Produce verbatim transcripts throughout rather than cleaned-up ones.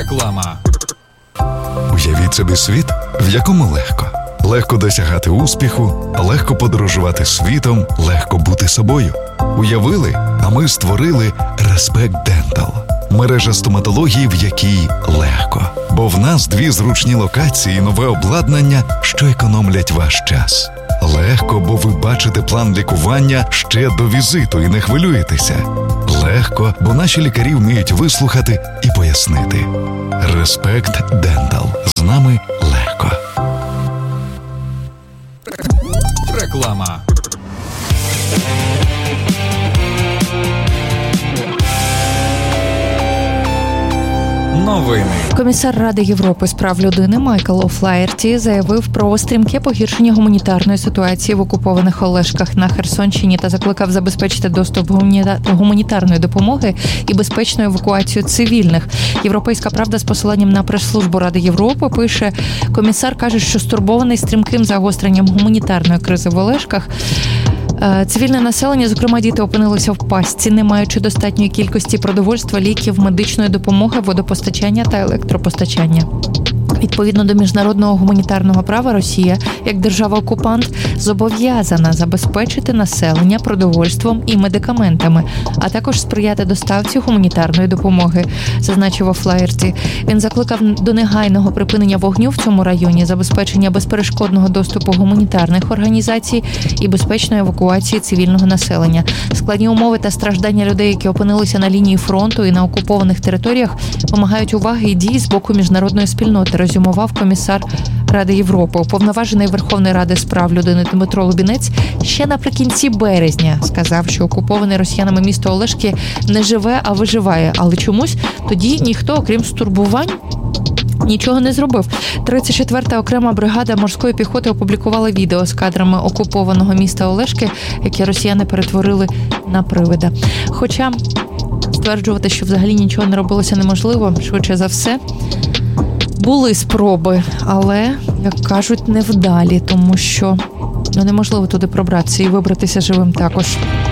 Реклама. Уявіть собі світ, в якому легко. Легко досягати успіху, легко подорожувати світом, легко бути собою. Уявили, а ми створили Respect Dental. Мережа стоматології, в якій легко. Бо в нас дві зручні локації і нове обладнання, що економлять ваш час. Легко, бо ви бачите план лікування ще до візиту і не хвилюєтеся. Легко, бо наші лікарі вміють вислухати і пояснити. Respect Dental. З нами легко. Реклама. Новини. Комісар Ради Європи з прав людини Майкл О'Флаєрті заявив про стрімке погіршення гуманітарної ситуації в окупованих Олешках на Херсонщині та закликав забезпечити доступ гуманітарної допомоги і безпечну евакуацію цивільних. Європейська правда з посиланням на прес-службу Ради Європи пише, комісар каже, що стурбований стрімким загостренням гуманітарної кризи в Олешках. Цивільне населення, зокрема діти, опинилися в пастці, не маючи достатньої кількості продовольства, ліків, медичної допомоги, водопостачання та електропостачання. Відповідно до міжнародного гуманітарного права, Росія, як держава-окупант, зобов'язана забезпечити населення продовольством і медикаментами, а також сприяти доставці гуманітарної допомоги, зазначив О'Флаєрті. Він закликав до негайного припинення вогню в цьому районі, забезпечення безперешкодного доступу гуманітарних організацій і безпечної евакуації цивільного населення. Складні умови та страждання людей, які опинилися на лінії фронту і на окупованих територіях, вимагають уваги і дій з боку міжнародної спільноти, резюмував комісар Ради Європи. Уповноважений Верховної Ради з прав людини Дмитро Лубінець ще наприкінці березня сказав, що окуповане росіянами місто Олешки не живе, а виживає. Але чомусь тоді ніхто, окрім стурбувань, нічого не зробив. тридцять четверта окрема бригада морської піхоти опублікувала відео з кадрами окупованого міста Олешки, яке росіяни перетворили на привида. Хоча стверджувати, що взагалі нічого не робилося, неможливо, швидше за все. Були спроби, але, як кажуть, невдалі, тому що ну, неможливо туди пробратися і вибратися живим також.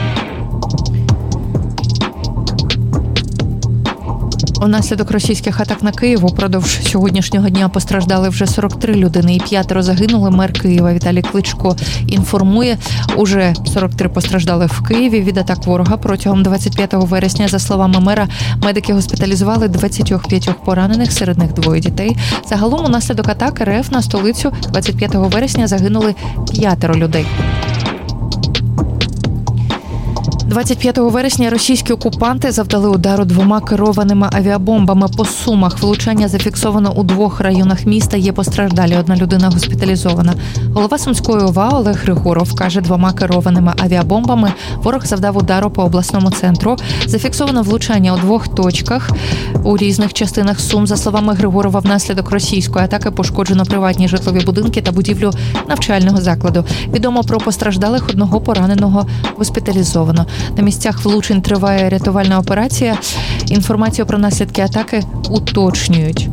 Унаслідок російських атак на Київ упродовж сьогоднішнього дня постраждали вже сорок три людини і п'ятеро загинули. Мер Києва Віталій Кличко інформує, уже сорок три постраждали в Києві від атак ворога. Протягом двадцять п'ятого вересня, за словами мера, медики госпіталізували двадцять п'ять поранених, серед них двоє дітей. Загалом унаслідок атак РФ на столицю двадцять п'ятого вересня загинули п'ятеро людей. двадцять п'ятого вересня російські окупанти завдали удару двома керованими авіабомбами по Сумах. Влучання зафіксовано у двох районах міста. Є постраждалі. Одна людина госпіталізована. Голова Сумської ОВА Олег Григоров каже, двома керованими авіабомбами ворог завдав удару по обласному центру. Зафіксовано влучання у двох точках у різних частинах Сум. За словами Григорова, внаслідок російської атаки пошкоджено приватні житлові будинки та будівлю навчального закладу. Відомо про постраждалих, одного пораненого госпіталізовано. На місцях влучень триває рятувальна операція. Інформацію про наслідки атаки уточнюють.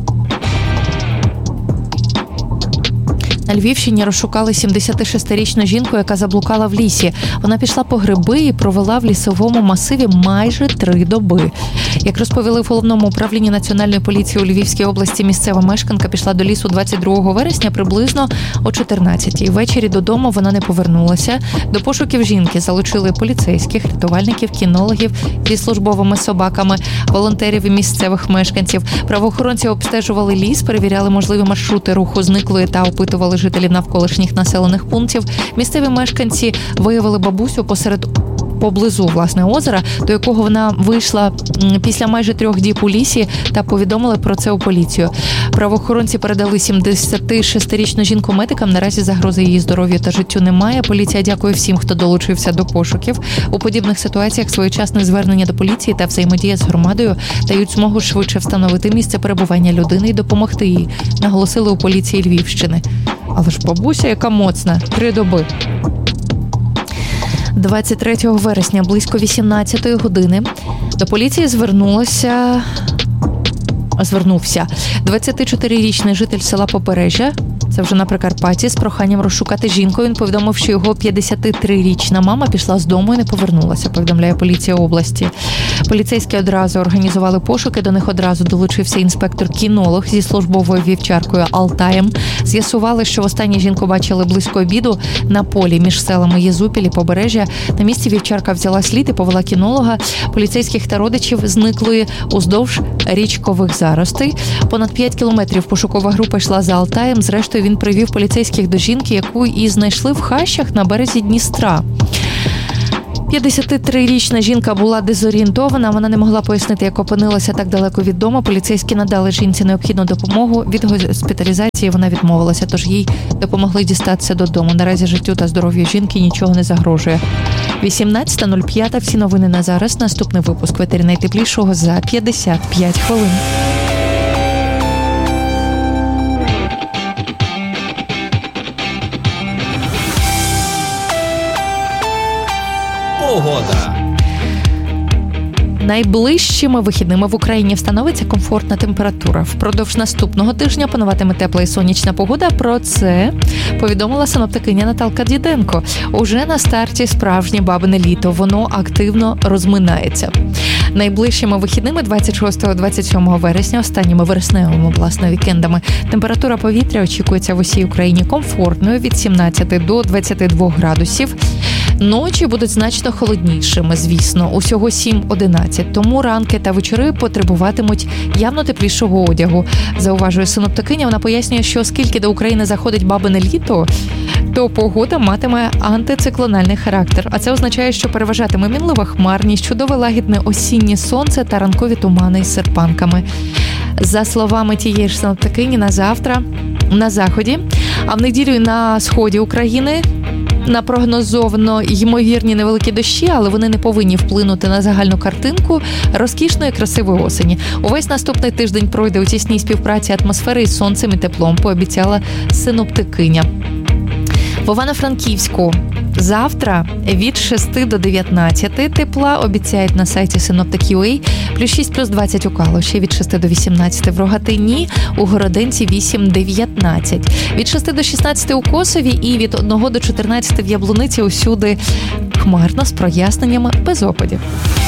На Львівщині розшукали сімдесятишестирічну жінку, яка заблукала в лісі. Вона пішла по гриби і провела в лісовому масиві майже три доби. Як розповіли в Головному управлінні Національної поліції у Львівській області, місцева мешканка пішла до лісу двадцять другого вересня приблизно о чотирнадцятій. Ввечері додому вона не повернулася. До пошуків жінки залучили поліцейських, рятувальників, кінологів зі службовими собаками, волонтерів і місцевих мешканців. Правоохоронці обстежували ліс, перевіряли можливі маршрути руху зниклої та опитували жителів навколишніх населених пунктів. Місцеві мешканці виявили бабусю посеред поблизу, власне, озера, до якого вона вийшла після майже трьох діб у лісі, та повідомили про це у поліцію. Правоохоронці передали сімдесятишестирічну жінку медикам. Наразі загрози її здоров'ю та життю немає. Поліція дякує всім, хто долучився до пошуків. У подібних ситуаціях своєчасне звернення до поліції та взаємодія з громадою дають змогу швидше встановити місце перебування людини і допомогти їй, наголосили у поліції Львівщини. Але ж бабуся, яка моцна, три доби. двадцять третього вересня близько вісімнадцятої години до поліції звернулося звернувся двадцятичотирирічний житель села Побережжя, Це вже на Прикарпатті. З проханням розшукати жінку він повідомив, що його п'ятдесятитрирічна мама пішла з дому і не повернулася, повідомляє поліція області. Поліцейські одразу організували пошуки, до них одразу долучився інспектор-кінолог зі службовою вівчаркою Алтаєм. З'ясували, що востаннє жінку бачили близько обіду на полі між селами Єзупіль і Побережжя. На місці вівчарка взяла слід і повела кінолога, поліцейських та родичів зниклої уздовж річкових заростей. Понад п'ять кілометрів пошукова група йшла за Алтаєм. Зрештою, він привів поліцейських до жінки, яку і знайшли в хащах на березі Дністра. п'ятдесятитрирічна жінка була дезорієнтована, вона не могла пояснити, як опинилася так далеко від дому. Поліцейські надали жінці необхідну допомогу. Від госпіталізації вона відмовилася, тож їй допомогли дістатися додому. Наразі життю та здоров'ю жінки нічого не загрожує. вісімнадцята нуль п'ять. Всі новини на зараз. Наступний випуск «Ветері найтеплішого» за п'ятдесят п'ять хвилин. Погода. Найближчими вихідними в Україні встановиться комфортна температура. Впродовж наступного тижня пануватиме тепла і сонячна погода. Про це повідомила синоптикиня Наталка Діденко. Уже на старті справжнє бабине літо. Воно активно розминається. Найближчими вихідними двадцять шостого - двадцять сьомого вересня, останніми вересневими, власне, вікендами, температура повітря очікується в усій Україні комфортною від сімнадцяти до двадцяти двох градусів. Ночі будуть значно холоднішими, звісно, усього сім - одинадцять, тому ранки та вечори потребуватимуть явно теплішого одягу. Зауважує синоптикиня, вона пояснює, що оскільки до України заходить бабине літо, то погода матиме антициклональний характер, а це означає, що переважатиме мінлива хмарність, чудове лагідне осіннє сонце та ранкові тумани із серпанками. За словами тієї ж синоптикині, на завтра на заході, а в неділю на сході України напрогнозовано ймовірні невеликі дощі, але вони не повинні вплинути на загальну картинку розкішної красивої осені. Увесь наступний тиждень пройде у тісній співпраці атмосфери із сонцем і теплом, пообіцяла синоптикиня. В Івано-Франківську завтра від шести до дев'ятнадцяти тепла, обіцяють на сайті синоптик крапка ю а, плюс шість плюс двадцять у Калуші, від шести до вісімнадцяти в Рогатині, у Городенці вісім - дев'ятнадцять, від шести до шістнадцяти у Косові і від одного до чотирнадцяти в Яблуниці, усюди хмарно з проясненнями без опадів.